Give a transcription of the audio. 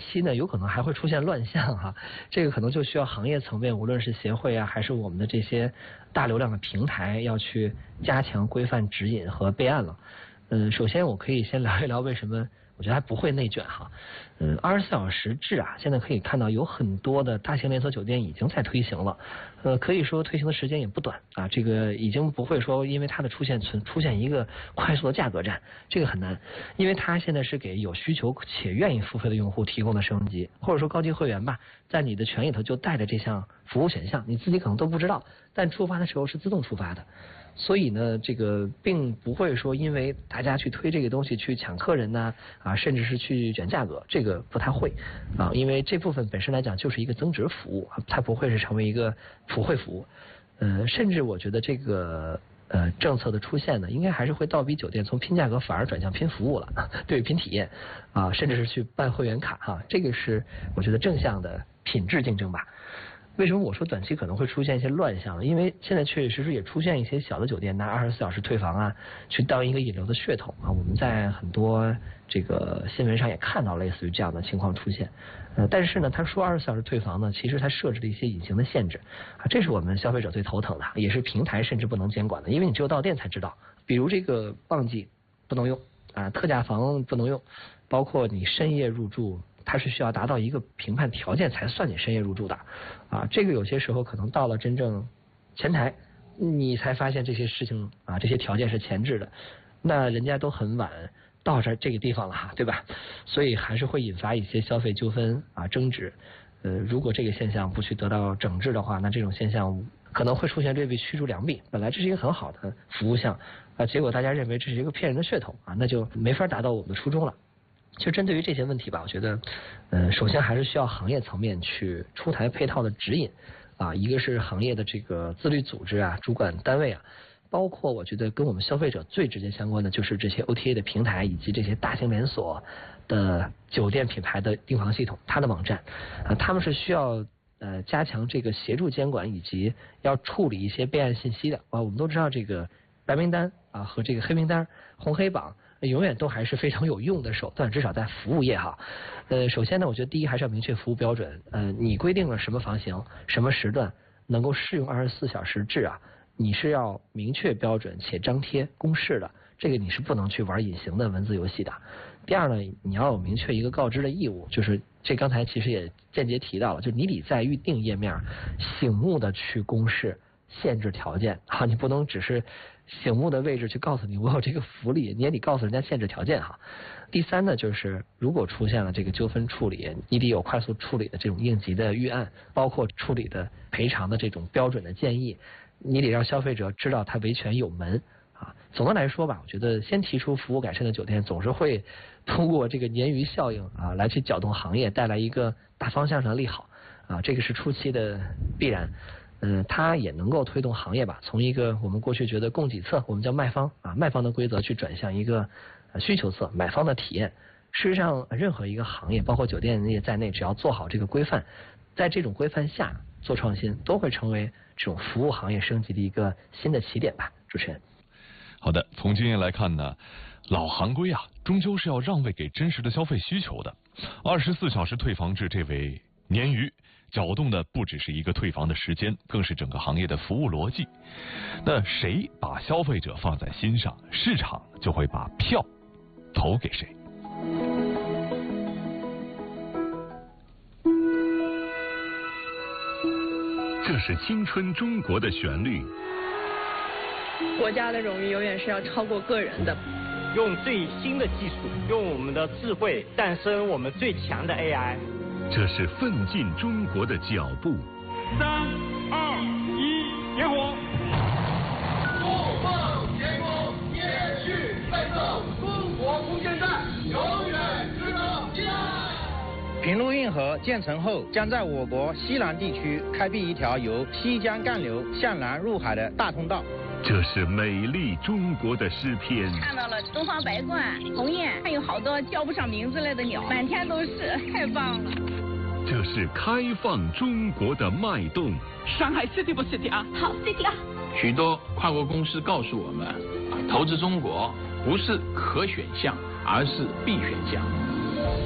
期呢，有可能还会出现乱象哈，这个可能就需要行业层面，无论是协会啊，还是我们的这些大流量的平台，要去加强规范指引和备案了。首先我可以先聊一聊为什么我觉得还不会内卷哈。24小时制啊，现在可以看到有很多的大型连锁酒店已经在推行了，可以说推行的时间也不短啊，这个已经不会说因为它的出现一个快速的价格战，这个很难，因为它现在是给有需求且愿意付费的用户提供的升级，或者说高级会员吧，在你的权里头就带着这项服务选项，你自己可能都不知道，但触发的时候是自动触发的。所以呢，这个并不会说因为大家去推这个东西去抢客人呐，甚至是去卷价格，这个不太会啊，因为这部分本身来讲就是一个增值服务，它不会是成为一个普惠服务。甚至我觉得这个政策的出现呢，应该还是会倒逼酒店从拼价格反而转向拼服务了，对，拼体验啊，甚至是去办会员卡哈，这个是我觉得正向的品质竞争吧。为什么我说短期可能会出现一些乱象？因为现在确确实实也出现一些小的酒店拿24小时退房啊，去当一个引流的噱头啊。我们在很多这个新闻上也看到类似于这样的情况出现。但是呢，他说24小时退房呢，其实他设置了一些隐形的限制啊，这是我们消费者最头疼的，也是平台甚至不能监管的，因为你只有到店才知道。比如这个旺季不能用啊，特价房不能用，包括你深夜入住。它是需要达到一个评判条件才算你深夜入住的，啊，这个有些时候可能到了真正前台，你才发现这些事情啊，这些条件是前置的，那人家都很晚到这个地方了哈，对吧？所以还是会引发一些消费纠纷啊争执。如果这个现象不去得到整治的话，那这种现象可能会出现劣币驱逐良币。本来这是一个很好的服务项啊，结果大家认为这是一个骗人的噱头啊，那就没法达到我们的初衷了。就针对于这些问题吧，我觉得，首先还是需要行业层面去出台配套的指引，啊，一个是行业的这个自律组织啊、主管单位啊，包括我觉得跟我们消费者最直接相关的就是这些 OTA 的平台以及这些大型连锁的酒店品牌的订房系统，它的网站，他们是需要加强这个协助监管以及要处理一些备案信息的啊。我们都知道这个白名单啊和这个黑名单、红黑榜。永远都还是非常有用的手段，至少在服务业哈。首先呢，我觉得第一还是要明确服务标准。你规定了什么房型、什么时段能够适用24小时制啊，你是要明确标准且张贴公示的，这个你是不能去玩隐形的文字游戏的。第二呢，你要有明确一个告知的义务，就是这刚才其实也间接提到了，就是你得在预定页面醒目的去公示限制条件啊，你不能只是醒目的位置去告诉你我有这个福利，你也得告诉人家限制条件哈。第三呢，就是如果出现了这个纠纷处理，你得有快速处理的这种应急的预案，包括处理的赔偿的这种标准的建议，你得让消费者知道他维权有门啊。总的来说吧，我觉得先提出服务改善的酒店总是会通过这个鲶鱼效应啊来去搅动行业，带来一个大方向上的利好啊，这个是初期的必然。它也能够推动行业吧，从一个我们过去觉得供给侧，我们叫卖方啊，卖方的规则去转向一个需求侧，买方的体验。事实上，任何一个行业，包括酒店业在内，只要做好这个规范，在这种规范下做创新，都会成为这种服务行业升级的一个新的起点吧。主持人， 好的，从经验来看呢，老行规啊，终究是要让位给真实的消费需求的。24小时退房制这位鲶鱼。搅动的不只是一个退房的时间，更是整个行业的服务逻辑。那谁把消费者放在心上，市场就会把票投给谁。 这是青春中国的旋律。 国家的荣誉永远是要超过个人的。 用最新的技术，用我们的智慧，诞生我们最强的 AI。 这是奋进中国的脚步。 3、2、1，点火！怒放天空，延续奋斗，中国空间站永远值得期待。 平陆运河建成后，将在我国西南地区开辟一条由西江干流向南入海的大通道。 这是美丽中国的诗篇。 看到了东方白鹳、鸿雁，还有好多叫不上名字来的鸟，满天都是，太棒了。 这是开放中国的脉动。 上海 City 不 City 啊？ 好 City 啊！ 许多跨国公司告诉我们，投资中国不是可选项，而是必选项。